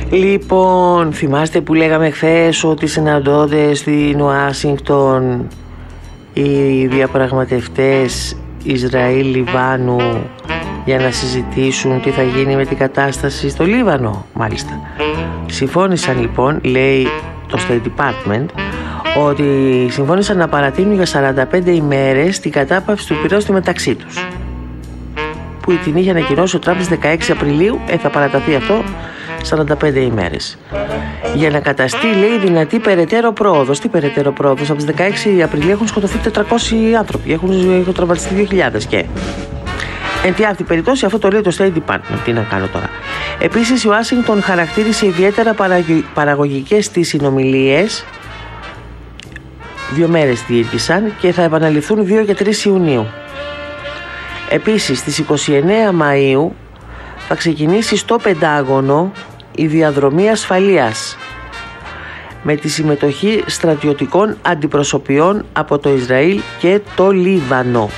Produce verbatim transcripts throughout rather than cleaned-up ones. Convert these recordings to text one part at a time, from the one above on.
Λοιπόν, θυμάστε που λέγαμε χθες ότι συναντώνται στην Ουάσιγκτον οι διαπραγματευτές Ισραήλ-Λιβάνου για να συζητήσουν τι θα γίνει με την κατάσταση στο Λίβανο? Μάλιστα. Συμφώνησαν λοιπόν, λέει το State Department, ότι συμφώνησαν να παρατείνουν για σαράντα πέντε ημέρες την κατάπαυση του πυρός στη μεταξύ τους, που την είχε ανακοινώσει ο Τραμπ στις δεκαέξι Απριλίου. ε, θα παραταθεί αυτό σαράντα πέντε ημέρες, για να καταστεί, λέει, δυνατή περαιτέρω πρόοδος. Τι περαιτέρω πρόοδος? Από τις δεκαέξι Απριλίου έχουν σκοτωθεί τετρακόσιοι άνθρωποι, έχουν, έχουν τραυματιστεί δύο χιλιάδες και εν τη αυτή περιπτώσει, αυτό το λέει το State Department. Τι να κάνω τώρα. Επίσης, η Ουάσιγκτον χαρακτήρισε ιδιαίτερα παραγωγικές τις συνομιλίες. Δύο μέρες διήρκησαν και θα επαναληφθούν δύο και τρεις Ιουνίου. Επίσης, στις είκοσι εννέα Μαΐου θα ξεκινήσει στο Πεντάγωνο η διαδρομή ασφαλείας με τη συμμετοχή στρατιωτικών αντιπροσωπιών από το Ισραήλ και το Λίβανο.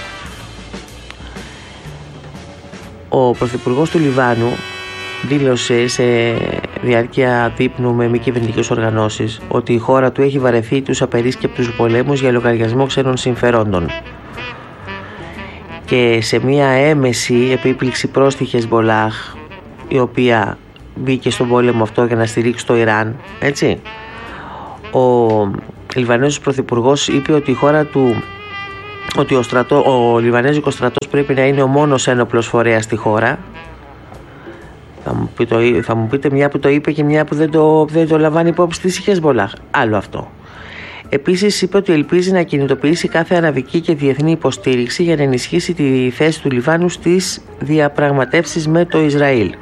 Ο Πρωθυπουργός του Λιβάνου δήλωσε σε διάρκεια δείπνου με μη κυβερνητικές οργανώσεις ότι η χώρα του έχει βαρεθεί τους απερίσκεπτους πολέμους για λογαριασμό ξένων συμφερόντων. Και σε μια έμεση επίπληξη προς τη Χεσμπολάχ, η οποία μπήκε στον πόλεμο αυτό για να στηρίξει το Ιράν, έτσι, ο Λιβανέζος Πρωθυπουργός είπε ότι η χώρα του, ότι ο, στρατό, ο Λιβανέζικος στρατός πρέπει να είναι ο μόνος ένοπλος φορέας στη χώρα. Θα μου, πει το, θα μου πείτε μια που το είπε και μια που δεν το, δεν το λαμβάνει υπόψη της Χεσμπολάχ. Άλλο αυτό. Επίσης είπε ότι ελπίζει να κινητοποιήσει κάθε αραβική και διεθνή υποστήριξη για να ενισχύσει τη θέση του Λιβάνου στις διαπραγματεύσεις με το Ισραήλ.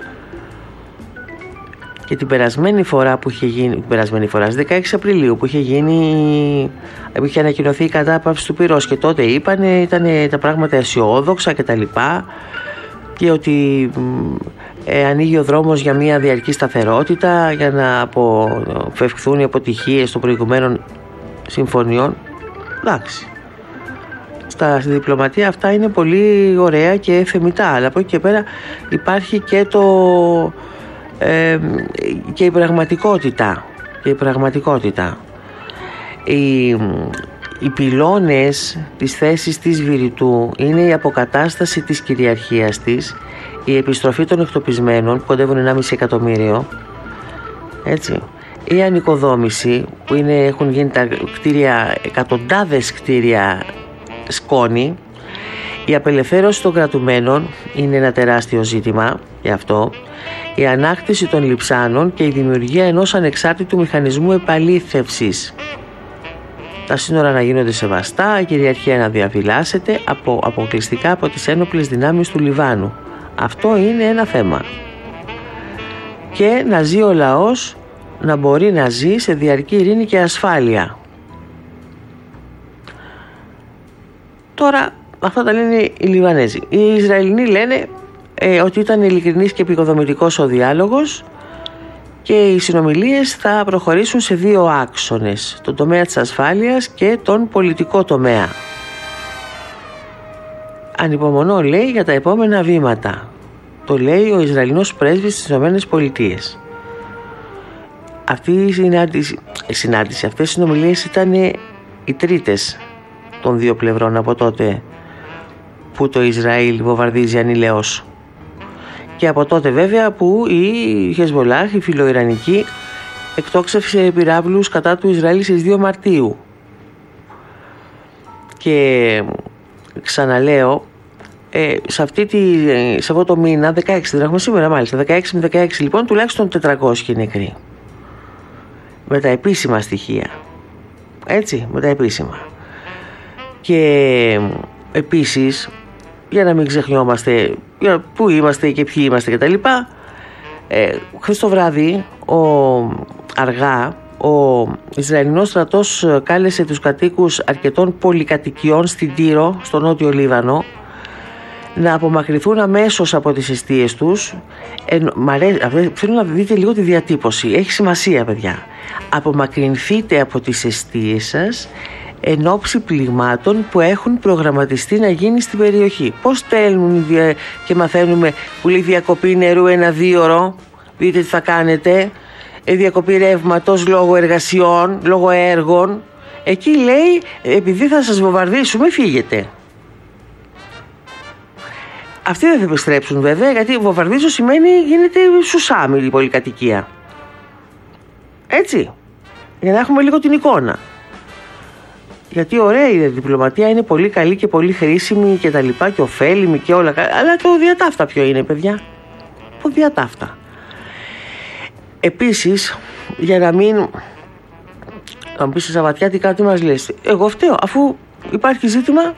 Και την περασμένη φορά που είχε γίνει, την περασμένη φορά στις δεκαέξι Απριλίου που είχε γίνει, που είχε ανακοινωθεί η κατάπαυση του πυρός, και τότε είπαν ήταν τα πράγματα αισιόδοξα και τα λοιπά, και ότι ε, ανοίγει ο δρόμος για μια διαρκή σταθερότητα, για να αποφευχθούν οι αποτυχίες των προηγουμένων συμφωνιών. Εντάξει, στα, στη διπλωματία αυτά είναι πολύ ωραία και θεμιτά, αλλά από εκεί και πέρα υπάρχει και το ε, και η πραγματικότητα και η πραγματικότητα οι, οι πυλώνες της θέσης της Βηρητού είναι η αποκατάσταση της κυριαρχίας της, η επιστροφή των εκτοπισμένων που κοντεύουν ενάμιση εκατομμύριο, έτσι, η ανοικοδόμηση που είναι, έχουν γίνει τα κτίρια, εκατοντάδες κτίρια σκόνη, η απελευθέρωση των κρατουμένων είναι ένα τεράστιο ζήτημα γι' αυτό, η ανάκτηση των λειψάνων και η δημιουργία ενός ανεξάρτητου μηχανισμού επαλήθευσης, τα σύνορα να γίνονται σεβαστά, η κυριαρχία να διαφυλάσσεται από, αποκλειστικά από τις ένοπλες δυνάμεις του Λιβάνου. Αυτό είναι ένα θέμα. Και να ζει ο λαός, να μπορεί να ζει σε διαρκή ειρήνη και ασφάλεια. Τώρα αυτά τα λένε οι Λιβανέζοι. Οι Ισραηλινοί λένε ε, ότι ήταν ειλικρινής και επικοδομητικός ο διάλογος και οι συνομιλίες θα προχωρήσουν σε δύο άξονες, τον τομέα της ασφάλειας και τον πολιτικό τομέα. Ανυπομονώ, λέει, για τα επόμενα βήματα. Το λέει ο Ισραηλινός πρέσβης στις Ηνωμένες Πολιτείες. Αυτή η συνάντηση, η συνάντηση, αυτές οι συνομιλίες ήταν οι τρίτες των δύο πλευρών από τότε που το Ισραήλ βομβαρδίζει ανηλαιώς. Και από τότε βέβαια που η Χεσμπολάχ, η φιλοϊρανική, εκτόξευσε πυράβλους κατά του Ισραήλ στις δύο Μαρτίου. Και ξαναλέω, ε, σε, αυτή τη, σε αυτό το μήνα, δεκαέξι, δεν έχουμε σήμερα μάλιστα, δεκαέξι με δεκαέξι λοιπόν, τουλάχιστον τετρακόσιοι νεκροί. Με τα επίσημα στοιχεία. Έτσι, με τα επίσημα. Και επίσης, για να μην ξεχνιόμαστε για πού είμαστε και ποιοι είμαστε και τα λοιπά, ε, χθες το βράδυ ο, αργά ο Ισραηλινός στρατός κάλεσε τους κατοίκους αρκετών πολυκατοικιών στην Τύρο, στο νότιο Λίβανο, να απομακρυνθούν αμέσως από τις εστίες τους. Ε, θέλω να δείτε λίγο τη διατύπωση, έχει σημασία, παιδιά. Απομακρυνθείτε από τις εστίες σας εν ώψη πληγμάτων που έχουν προγραμματιστεί να γίνει στην περιοχή. Πώς στέλνουν και μαθαίνουμε που λέει διακοπή νερού ένα δύο ώρο, δείτε τι θα κάνετε, διακοπή ρεύματος λόγω εργασιών, λόγω έργων. Εκεί λέει, επειδή θα σας βομβαρδίσουμε, φύγετε. Αυτοί δεν θα επιστρέψουν βέβαια, γιατί βομβαρδίζω σημαίνει γίνεται σουσάμι η πολυκατοικία. Έτσι, για να έχουμε λίγο την εικόνα. Γιατί ωραία η διπλωματία, είναι πολύ καλή και πολύ χρήσιμη και τα λοιπά και ωφέλιμη και όλα, αλλά το διατάφτα ποιο είναι, παιδιά? Το διατάφτα. Επίσης, για να μην... να μου πεις Σαββατιά τι κάτι μας λες, εγώ φταίω, αφού υπάρχει ζήτημα.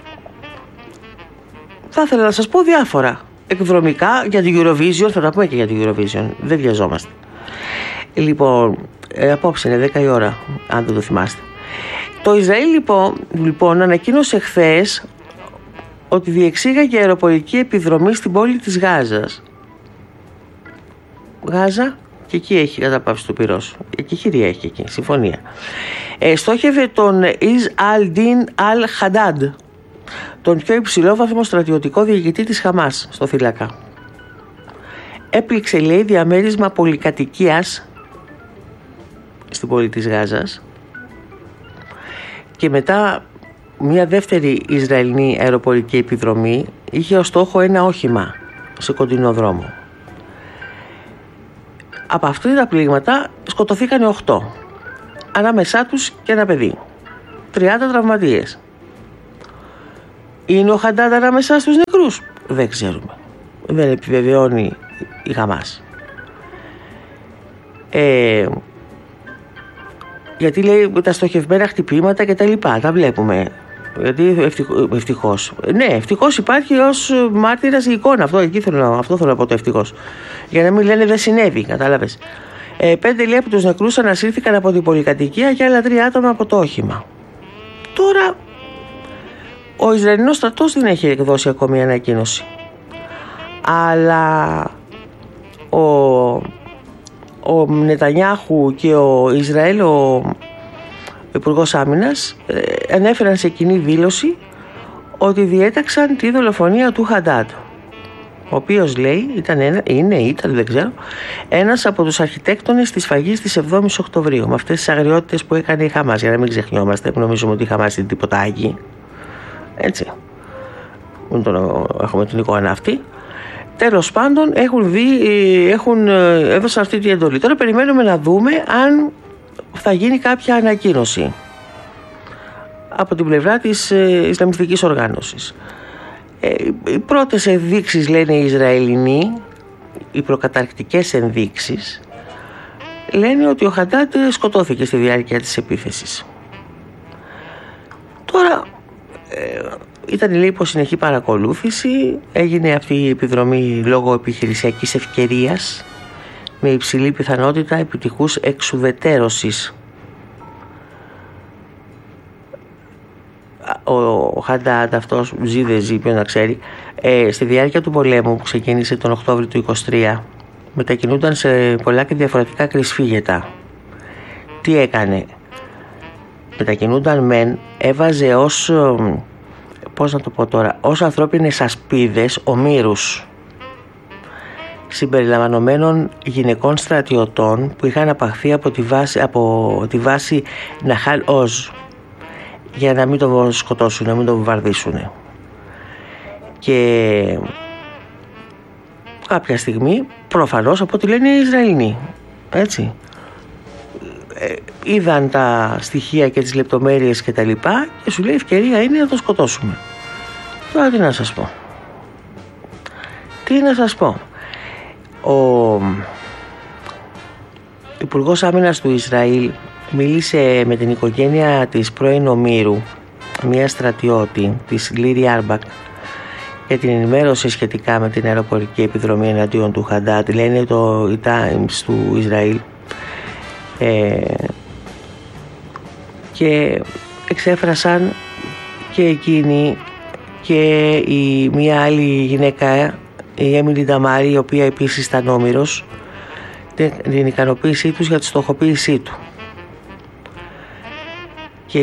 Θα ήθελα να σας πω διάφορα εκδρομικά για την Eurovision, θα τα πούμε και για την Eurovision, δεν βιαζόμαστε. Λοιπόν, ε, απόψε είναι δέκα η ώρα, αν δεν το θυμάστε. Το Ισραήλ λοιπόν, λοιπόν ανακοίνωσε χθες ότι διεξήγαγε αεροπορική επιδρομή στην πόλη της Γάζας. Γάζα, και εκεί έχει καταπαύσει του πυρός. Εκεί χειρία έχει εκεί, συμφωνία. Ε, στόχευε τον Ιζ Αλ-Ντίν Αλ-Χαντάντ, τον πιο υψηλόβαθμο στρατιωτικό διοικητή της Χαμάς στο θύλακα. Έπληξε, λέει, διαμέρισμα πολυκατοικίας στην πόλη της Γάζας και μετά μια δεύτερη Ισραηλινή αεροπορική επιδρομή είχε ως στόχο ένα όχημα σε κοντινό δρόμο. Από αυτά τα πλήγματα σκοτωθήκαν οκτώ, ανάμεσά τους και ένα παιδί, τριάντα τραυματίες. Είναι ο Χαντάντ ανάμεσα στους νεκρούς? Δεν ξέρουμε, δεν επιβεβαιώνει η Χαμάς. Ε, γιατί λέει τα στοχευμένα χτυπήματα και τα λοιπά, τα βλέπουμε. Γιατί ευτυχώς, ευτυχώς. Ναι, ευτυχώς υπάρχει ως μάρτυρας η εικόνα. Αυτό, εκεί θέλω, αυτό θέλω να πω το ευτυχώς. Για να μην λένε δεν συνέβη, κατάλαβες. Ε, πέντε λέει από τους νεκρούς ανασύρθηκαν από την πολυκατοικία και άλλα τρία άτομα από το όχημα. Τώρα, ο Ισραηλινός στρατός δεν έχει εκδώσει ακόμη ανακοίνωση. Αλλά ο, ο Νετανιάχου και ο Ισραήλ, ο Υπουργός Άμυνας, ε, ανέφεραν σε κοινή δήλωση ότι διέταξαν τη δολοφονία του Χαντάντ, ο οποίος λέει ήταν ένα, είναι, ήταν, δεν ξέρω, ένας από τους αρχιτέκτονες της σφαγής της εβδόμης Οκτωβρίου, με αυτές τις αγριότητες που έκανε η Χαμάς, για να μην ξεχνιόμαστε, που νομίζουμε ότι η Χαμάς είναι τίποτα άγιοι. Έτσι. Έχουμε την εικόνα αυτή. Τέλος πάντων, έχουν δει, έχουν, έδωσαν αυτή την εντολή. Τώρα περιμένουμε να δούμε αν θα γίνει κάποια ανακοίνωση από την πλευρά της ε, Ισλαμιστικής οργάνωσης. Ε, οι πρώτες ενδείξεις, λένε οι Ισραηλινοί, οι προκαταρκτικές ενδείξεις, λένε ότι ο Χαντάντ σκοτώθηκε στη διάρκεια της επίθεσης. Τώρα ε, ήταν, λέει, υπό συνεχή παρακολούθηση, έγινε αυτή η επιδρομή λόγω επιχειρησιακής ευκαιρίας με υψηλή πιθανότητα επιτυχούς εξουδετέρωσης. Ο Χαντάντ αυτός ζει δεν ζει, ποιον να ξέρει, ε, στη διάρκεια του πολέμου που ξεκίνησε τον Οκτώβριο του είκοσι τρία μετακινούνταν σε πολλά και διαφορετικά κρυσφύγετα. Τι έκανε? Μετακινούνταν μεν, έβαζε ως, πώς να το πω τώρα, ως ανθρώπινες ασπίδες ομήρους συμπεριλαμβανομένων γυναικών στρατιωτών που είχαν απαχθεί από τη βάση, από τη βάση Ναχάλ Οζ, για να μην τον σκοτώσουν, να μην τον βομβαρδίσουν. Και κάποια στιγμή, προφανώς από ό,τι λένε οι Ισραηλινοί, έτσι, ε, είδαν τα στοιχεία και τις λεπτομέρειες και τα λοιπά και σου λέει ευκαιρία είναι να τον σκοτώσουμε. Τώρα τι να σας πω. Τι να σας πω. Ο Υπουργός Άμυνας του Ισραήλ μίλησε με την οικογένεια της πρώην ομήρου, μια στρατιώτη της Λίρι Άρμπακ, για την ενημέρωση σχετικά με την αεροπορική επιδρομή εναντίον του Χαντάντ. Λένε το Times του Ισραήλ, ε, και εξέφρασαν και εκείνη και η μια άλλη γυναίκα, η Έμιλι Νταμάρη, η οποία επίσης ήταν όμηρος, την ικανοποίησή τους για τη στοχοποίησή του. Και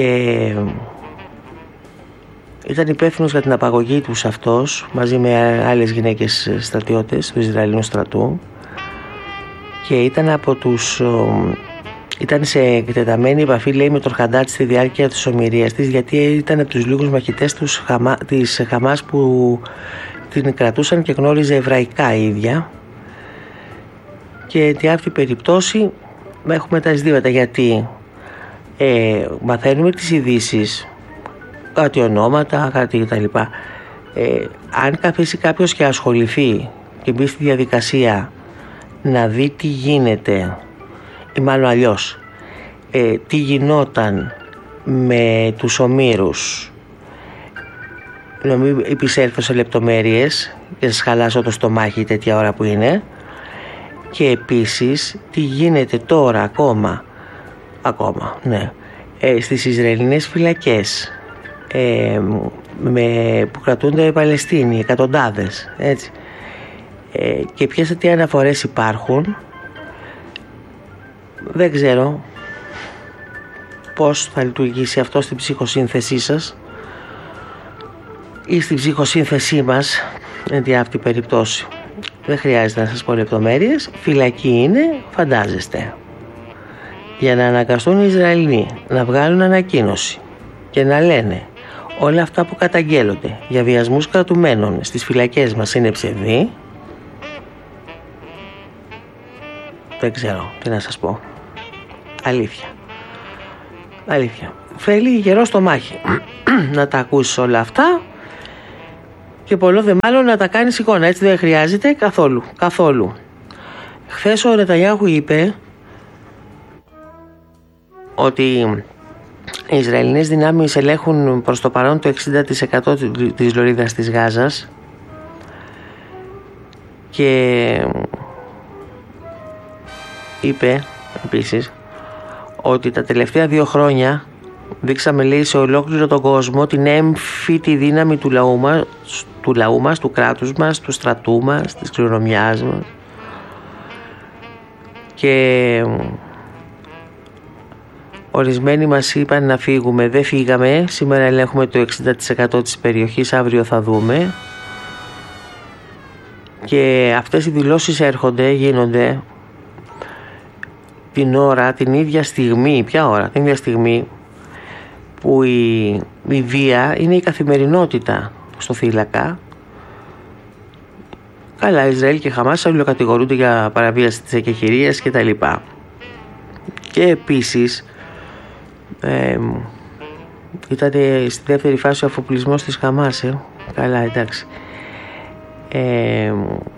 ήταν υπεύθυνος για την απαγωγή τους αυτός, μαζί με άλλες γυναίκες στρατιώτες του Ισραηλινού στρατού, και ήταν από τους... Ήταν σε εκτεταμένη επαφή, λέει, με τον Χαντάτ στη διάρκεια της ομιλίας της, γιατί ήταν από τους λίγους μαχητές τους Χαμα, της Χαμάς που την κρατούσαν και γνώριζε εβραϊκά η ίδια. Και τι αυτή περιπτώσει έχουμε τα ζητήματα, γιατί ε, μαθαίνουμε τις ειδήσεις, κάτι ονόματα, κάτι κτλ. Ε, αν καθίσει κάποιος και ασχοληθεί και μπει στη διαδικασία να δει τι γίνεται, ή μάλλον αλλιώς ε, τι γινόταν με τους ομήρους, να μην επισέλθω σε λεπτομέρειες και σας χαλάσω το στομάχι τέτοια ώρα που είναι, και επίσης τι γίνεται τώρα ακόμα ακόμα ναι ε, στις Ισραηλινές φυλακές ε, με, που κρατούνται οι Παλαιστίνοι, εκατοντάδες, έτσι, ε, και ποιες τι αναφορές υπάρχουν. Δεν ξέρω πώς θα λειτουργήσει αυτό στην ψυχοσύνθεσή σας ή στην ψυχοσύνθεσή μας εν τη αυτή περιπτώσει. Δεν χρειάζεται να σας πω λεπτομέρειες. Φυλακή είναι, φαντάζεστε, για να αναγκαστούν οι Ισραηλοί να βγάλουν ανακοίνωση και να λένε όλα αυτά που καταγγέλλονται για βιασμούς κρατουμένων στις φυλακές μας είναι ψευδή. Δεν ξέρω τι να σας πω. Αλήθεια. Αλήθεια. Θέλει γερό στο μάχη να τα ακούσεις όλα αυτά και πολλό δε μάλλον να τα κάνεις εικόνα. Έτσι δεν χρειάζεται καθόλου. Καθόλου. Χθες ο Νετανιάχου είπε ότι οι Ισραηλινές δυνάμεις ελέγχουν προς το παρόν το εξήντα τοις εκατό της λωρίδας της Γάζας και είπε επίσης ότι τα τελευταία δύο χρόνια δείξαμε, λέει, σε ολόκληρο τον κόσμο την έμφυτη δύναμη του λαού μας, του λαού μας, του κράτους μας, του στρατού μας, της κληρονομιάς μας, και ορισμένοι μας είπαν να φύγουμε, δεν φύγαμε, σήμερα ελέγχουμε το εξήντα τοις εκατό της περιοχής, αύριο θα δούμε. Και αυτές οι δηλώσεις έρχονται, γίνονται την ώρα, την ίδια στιγμή, ποια ώρα, την ίδια στιγμή που η, η βία είναι η καθημερινότητα στο θύλακα. Καλά, Ισραήλ και Χαμάς αλληλοκατηγορούνται για παραβίαση της εκεχηρίας και τα λοιπά. Και επίσης ε, ήταν στη δεύτερη φάση ο αφοπλισμός της Χαμάς, ε. Καλά, εντάξει. Ε,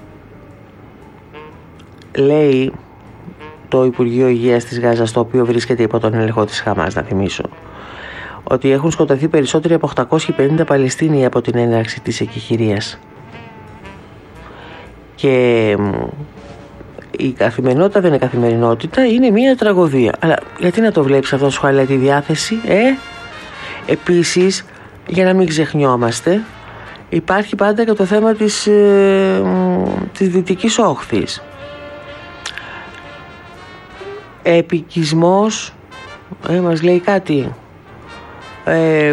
λέει το Υπουργείο Υγείας της Γάζας, το οποίο βρίσκεται υπό τον έλεγχο της Χαμάς, να θυμίσω, ότι έχουν σκοτωθεί περισσότεροι από οκτακόσιοι πενήντα Παλαιστίνοι από την έναρξη της εκεχηρίας. Και η καθημερινότητα δεν είναι καθημερινότητα, είναι μια τραγωδία. Αλλά γιατί να το βλέπεις αυτό, σου χαλάει τη διάθεση, ε? Επίσης, για να μην ξεχνιόμαστε, υπάρχει πάντα και το θέμα της, ε, της Δυτικής Όχθης. Επικισμός, ε, μας λέει κάτι, ε,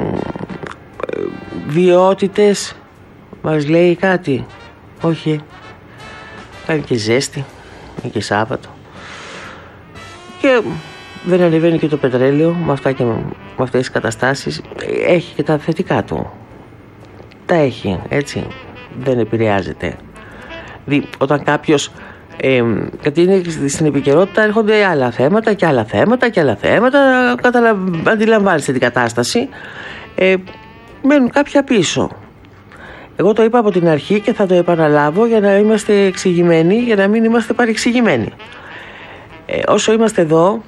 βιαιότητες, μας λέει κάτι, όχι, κάνει και ζέστη, είναι και Σάββατο και δεν ανεβαίνει και το πετρέλαιο με, αυτά και με αυτές τις καταστάσεις. Έχει και τα θετικά του, τα έχει, έτσι, δεν επηρεάζεται. Δι, όταν κάποιος Ε, γιατί είναι στην επικαιρότητα, έρχονται άλλα θέματα και άλλα θέματα και άλλα θέματα, καταλα... αντιλαμβάνεστε την κατάσταση, ε, μένουν κάποια πίσω. Εγώ το είπα από την αρχή και θα το επαναλάβω για να είμαστε εξηγημένοι, για να μην είμαστε παρεξηγημένοι. Ε, όσο είμαστε εδώ,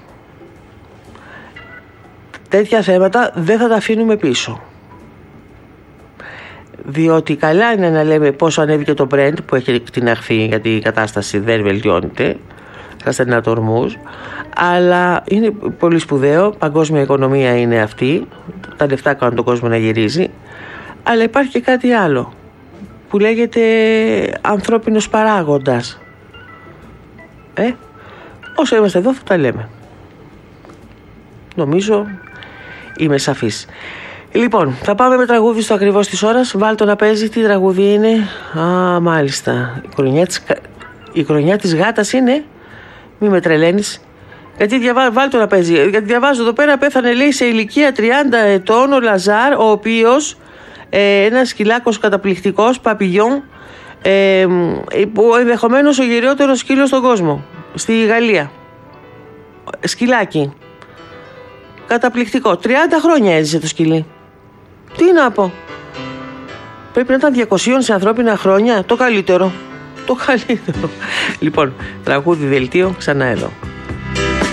τέτοια θέματα δεν θα τα αφήνουμε πίσω. Διότι καλά είναι να λέμε πόσο ανέβηκε το Brent που έχει εκτιναχθεί, γιατί η κατάσταση δεν βελτιώνεται στα στενατορμούς, αλλά είναι πολύ σπουδαίο, παγκόσμια οικονομία είναι αυτή, τα λεφτά κάνουν τον κόσμο να γυρίζει, αλλά υπάρχει και κάτι άλλο που λέγεται ανθρώπινος παράγοντας. Ε, όσο είμαστε εδώ θα τα λέμε. Νομίζω είμαι σαφής. Λοιπόν, θα πάμε με τραγούδι στο ακριβώς της ώρας. Βάλτε να παίζει. Τι τραγούδι είναι? Α, μάλιστα. Η χρονιά της, η χρονιά της γάτας είναι. Μη με τρελαίνεις. Γιατί διαβά... βάλ το να παίζει. Γιατί διαβάζω εδώ πέρα, πέθανε λέει σε ηλικία τριάντα ετών ο Λαζάρ, ο οποίος ε, ένας σκυλάκος καταπληκτικός, παπηγιόν, ε, που ενδεχομένως ο γυριότερος σκύλος στον κόσμο, στη Γαλλία. Σκυλάκι. Καταπληκτικό. τριάντα χρόνια έζησε το σκυλί. Τι να πω. Πρέπει να ήταν διακόσια σε ανθρώπινα χρόνια. Το καλύτερο. Το καλύτερο. Λοιπόν, τραγούδι δελτίο ξανά εδώ.